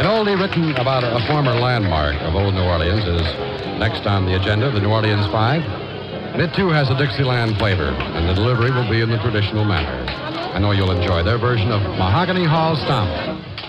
oldie written about a former landmark of old New Orleans is next on the agenda, the New Orleans Five. And it, too, has a Dixieland flavor, and the delivery will be in the traditional manner. I know you'll enjoy their version of Mahogany Hall Stomp.